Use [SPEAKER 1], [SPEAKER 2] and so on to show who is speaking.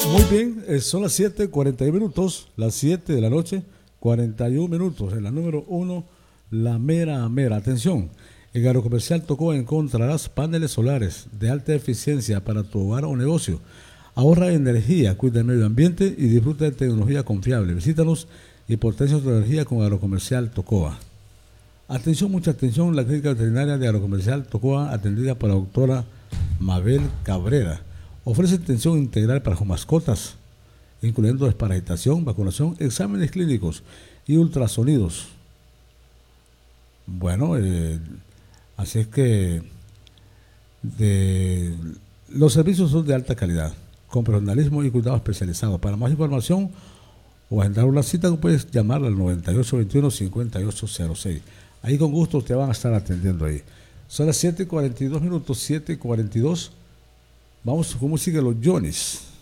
[SPEAKER 1] Muy bien, son las 7:41, las 7 de la noche, 41 minutos. En la número uno, la mera mera. Atención, en Agrocomercial Tocoa encontrarás paneles solares de alta eficiencia para tu hogar o negocio. Ahorra energía, cuida el medio ambiente y disfruta de tecnología confiable. Visítanos y potencia tu energía con Agrocomercial Tocoa. Atención, mucha atención, la clínica veterinaria de Agrocomercial Tocoa, atendida por la doctora Mabel Cabrera. Ofrece atención integral para sus mascotas, incluyendo desparasitación, vacunación, exámenes clínicos y ultrasonidos. Bueno, así es que los servicios son de alta calidad, con profesionalismo y cuidado especializado. Para más información o agendar una cita, puedes llamar al 9821-5806. Ahí con gusto te van a estar atendiendo ahí. Son las 7:42, 7:42. Vamos con música de los Johnny's.